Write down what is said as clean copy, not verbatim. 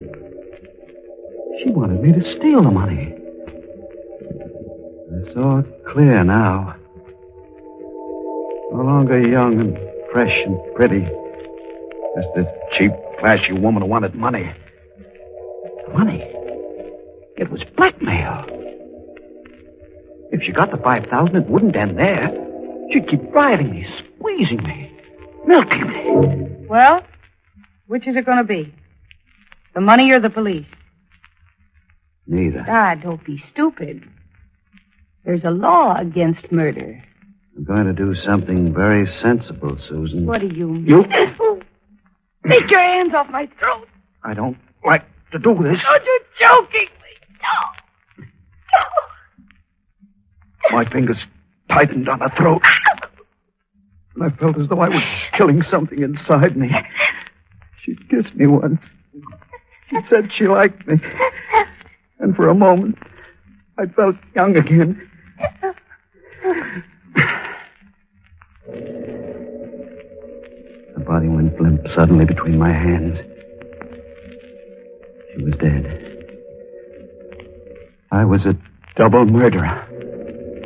She wanted me to steal the money. I saw it clear now. No longer young and fresh and pretty. Just a cheap, flashy woman who wanted money. Money? It was blackmail. If she got the 5,000, it wouldn't end there. She'd keep riding me, squeezing me, milking me. Well, which is it going to be? The money or the police? Neither. Ah, don't be stupid. There's a law against murder. I'm going to do something very sensible, Susan. What do you mean? You? Take your hands off my throat. I don't like to do this. Oh, you're joking me. No. No. My fingers tightened on her throat. And I felt as though I was killing something inside me. She kissed me once. She said she liked me. And for a moment, I felt young again. Her body went limp suddenly between my hands. She was dead. I was a double murderer.